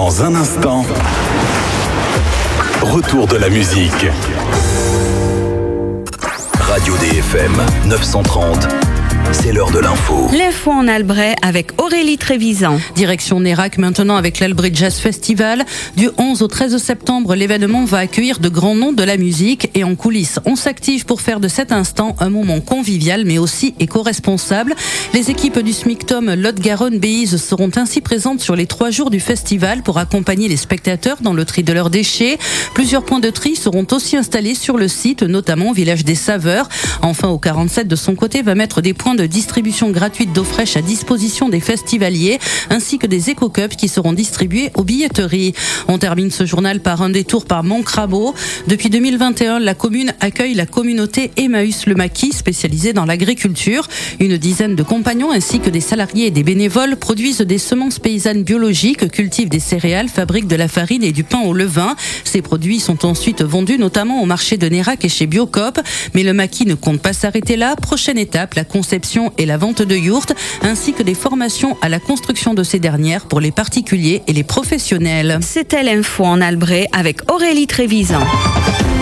Dans un instant, retour de la musique. Radio DFM 930. C'est l'heure de l'info. L'info en Albret avec Aurélie Trévisan. Direction Nérac maintenant avec l'Albret Jazz Festival. Du 11 au 13 septembre, l'événement va accueillir de grands noms de la musique. Et en coulisses, on s'active pour faire de cet instant un moment convivial mais aussi éco-responsable. Les équipes du SMICTOM Lot-Garonne-Béise seront ainsi présentes sur les 3 jours du festival pour accompagner les spectateurs dans le tri de leurs déchets. Plusieurs points de tri seront aussi installés sur le site, notamment au village des Saveurs. Enfin, au 47 de son côté va mettre des points de distribution gratuite d'eau fraîche à disposition des festivaliers, ainsi que des éco-cups qui seront distribués aux billetteries. On termine ce journal par un détour par Montcrabeau. Depuis 2021, la commune accueille la communauté Emmaüs Le Maquis, spécialisée dans l'agriculture. Une dizaine de compagnons ainsi que des salariés et des bénévoles produisent des semences paysannes biologiques, cultivent des céréales, fabriquent de la farine et du pain au levain. Ces produits sont ensuite vendus notamment au marché de Nérac et chez Biocoop. Mais Le Maquis ne compte pas s'arrêter là. Prochaine étape, la conception et la vente de yourtes, ainsi que des formations à la construction de ces dernières pour les particuliers et les professionnels. C'était l'info en Albret avec Aurélie Trévisan.